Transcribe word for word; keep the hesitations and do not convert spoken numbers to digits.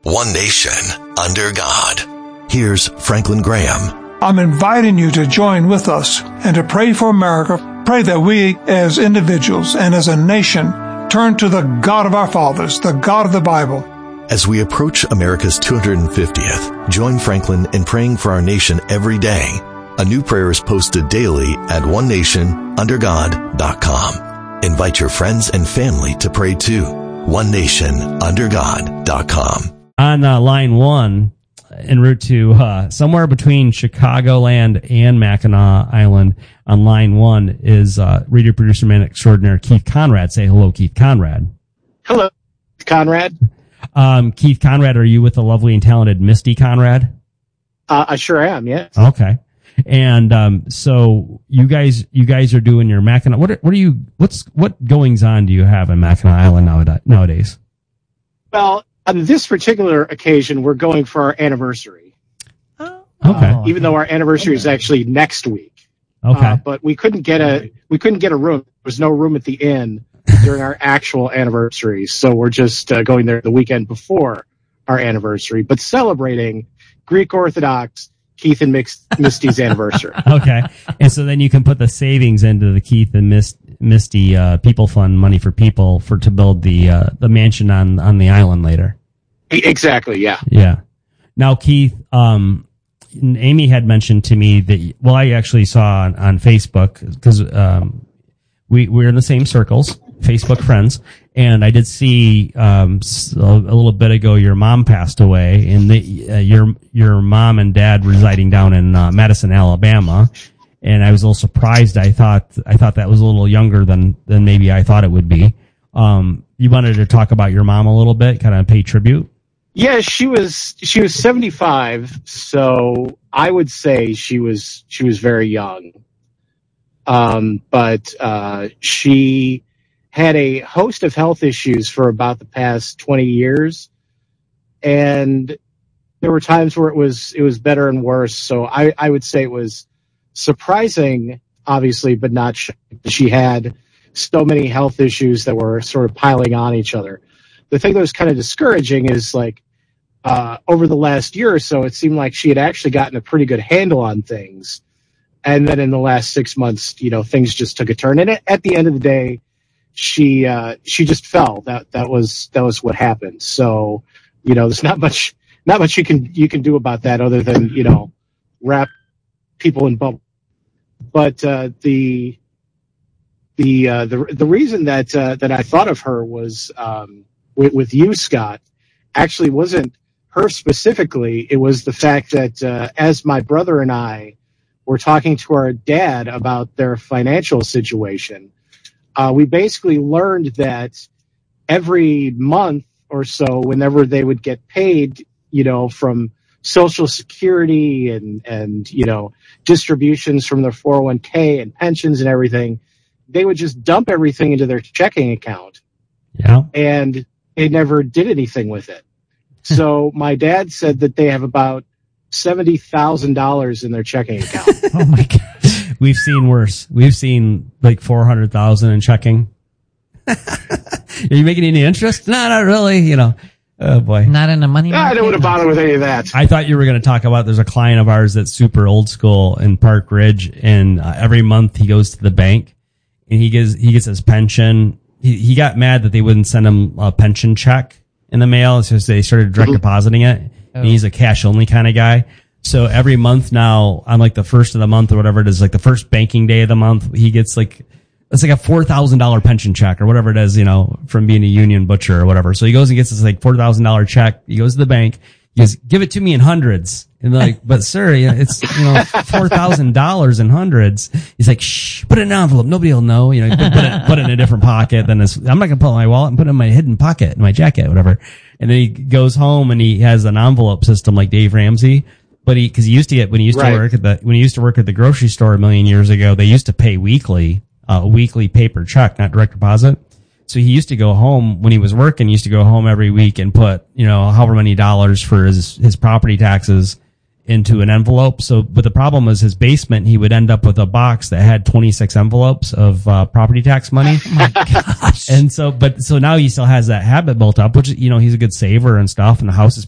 One nation, under God. Here's Franklin Graham. I'm inviting you to join with us and to pray for America. Pray that we as individuals and as a nation turn to the God of our fathers, the God of the Bible. As we approach America's two hundred fiftieth, join Franklin in praying for our nation every day. A new prayer is posted daily at one nation under god dot com. Invite your friends and family to pray too. one nation under god dot com. On uh, line one, en route to uh, somewhere between Chicagoland and Mackinac Island, on line one is uh, radio producer man extraordinaire Keith Conrad. Say hello, Keith Conrad. Hello, Conrad. Um, Keith Conrad, are you with the lovely and talented Misty Conrad? Uh, I sure am. Yes. Okay. And um, so you guys, you guys are doing your Mackinac. What are, what are you? What's what goings on do you have in Mackinac Island nowadays? Well, on this particular occasion, we're going for our anniversary. Oh, okay. Uh, even though our anniversary is actually next week. Okay. Uh, but we couldn't get a we couldn't get a room. There was no room at the inn during our actual anniversary, so we're just uh, going there the weekend before our anniversary, but celebrating Greek Orthodox Keith and Mix, Misty's anniversary. Okay. And so then you can put the savings into the Keith and Mist, Misty uh, People Fund, Money for People, for to build the uh, the mansion on, on the island later. Exactly, yeah. Yeah. Now, Keith, um, Amy had mentioned to me that, well, I actually saw on, on Facebook, because um, we, we're in the same circles, Facebook friends, and I did see um, a, a little bit ago your mom passed away, and the, uh, your your mom and dad residing down in uh, Madison, Alabama, and I was a little surprised. I thought I thought that was a little younger than than maybe I thought it would be. Um, you wanted to talk about your mom a little bit, kind of pay tribute. Yeah, she was she was seventy-five, so I would say she was she was very young. Um, but uh, she had a host of health issues for about the past twenty years, and there were times where it was it was better and worse. So I, I would say it was surprising, obviously, but not sh- she had so many health issues that were sort of piling on each other. The thing that was kind of discouraging is, like, uh, over the last year or so, it seemed like she had actually gotten a pretty good handle on things. And then in the last six months, you know, things just took a turn. And at the end of the day, she uh, she just fell. That that was that was what happened. So, you know, there's not much not much you can you can do about that other than, you know, wrap people in bubble. But uh, the the uh, the the reason that uh, that I thought of her was um, with, with you, Scott, actually wasn't her specifically. It was the fact that uh, as my brother and I were talking to our dad about their financial situation, uh, we basically learned that every month or so, whenever they would get paid, you know, from Social Security and, and, you know, distributions from their four oh one k and pensions and everything, they would just dump everything into their checking account. Yeah. And they never did anything with it. So my dad said that they have about seventy thousand dollars in their checking account. Oh my God. We've seen worse. We've seen like four hundred thousand in checking. Are you making any interest? No, not really. You know, oh boy. Not in the money market. I don't want to bother with any of that. I thought you were going to talk about, there's a client of ours that's super old school in Park Ridge, and uh, every month he goes to the bank and he gets, he gets his pension. He, he got mad that they wouldn't send him a pension check in the mail. It's just they started direct depositing it. And he's a cash only kind of guy. So every month now, on like the first of the month or whatever it is, like the first banking day of the month, he gets like, it's like a four thousand dollars pension check or whatever it is, you know, from being a union butcher or whatever. So he goes and gets this like four thousand dollars check. He goes to the bank. He goes, give it to me in hundreds. And they're like, but sir, it's, you know, four thousand dollars in hundreds. He's like, shh, put it in an envelope. Nobody will know. You know, put it, put it in a different pocket. Then it's, I'm not going to put it in my wallet and put it in my hidden pocket, in my jacket, whatever. And then he goes home and he has an envelope system like Dave Ramsey. But he, cause he used to get, when he used right. to work at the, when he used to work at the grocery store a million years ago, they used to pay weekly, uh, a weekly paper check, not direct deposit. So he used to go home when he was working, he used to go home every week and put, you know, however many dollars for his, his property taxes into an envelope. So, but the problem was his basement, he would end up with a box that had twenty-six envelopes of, uh, property tax money. Oh my gosh. And so, but, so now he still has that habit built up, which, you know, he's a good saver and stuff, and the house is